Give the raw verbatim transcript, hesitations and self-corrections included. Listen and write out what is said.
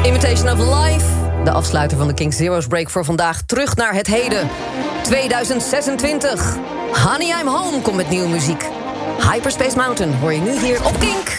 Imitation of Life, de afsluiter van de King Zero's Break voor vandaag. Terug naar het heden, tweeduizend zesentwintig. Honey, I'm Home komt met nieuwe muziek. Hyperspace Mountain hoor je nu hier op Kink.